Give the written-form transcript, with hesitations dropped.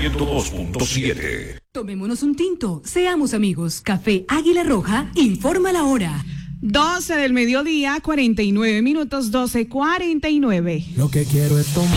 102.7. Tomémonos un tinto, seamos amigos. Café Águila Roja informa la hora. 12 del mediodía, 49 minutos, 12:49. Lo que quiero es tomar.